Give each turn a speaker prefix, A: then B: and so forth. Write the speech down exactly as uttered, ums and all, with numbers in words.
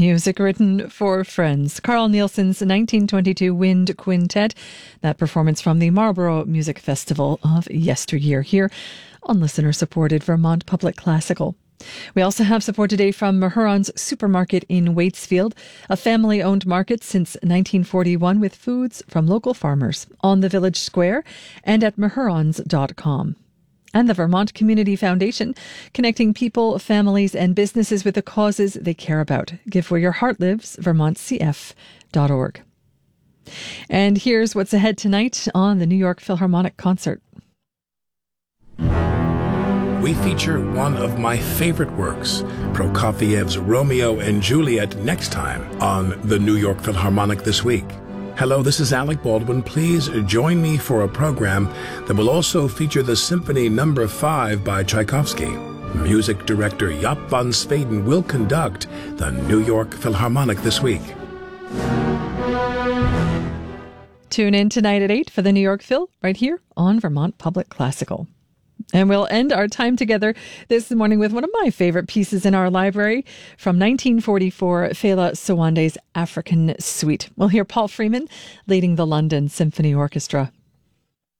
A: Music written for friends. Carl Nielsen's nineteen twenty-two Wind Quintet. That performance from the Marlborough Music Festival of yesteryear here on listener-supported Vermont Public Classical. We also have support today from Mahuron's Supermarket in Waitsfield, a family-owned market since nineteen forty-one with foods from local farmers on the Village Square and at mahurons dot com. And the Vermont Community Foundation, connecting people, families, and businesses with the causes they care about. Give where your heart lives, vermont c f dot org. And here's what's ahead tonight on the New York Philharmonic Concert.
B: We feature one of my favorite works, Prokofiev's Romeo and Juliet, next time on the New York Philharmonic This Week. Hello, this is Alec Baldwin. Please join me for a program that will also feature the Symphony Number five by Tchaikovsky. Music director Jaap van Zweden will conduct the New York Philharmonic This Week.
A: Tune in tonight at eight for the New York Phil, right here on Vermont Public Classical. And we'll end our time together this morning with one of my favorite pieces in our library from nineteen forty-four, Fela Sowande's African Suite. We'll hear Paul Freeman leading the London Symphony Orchestra.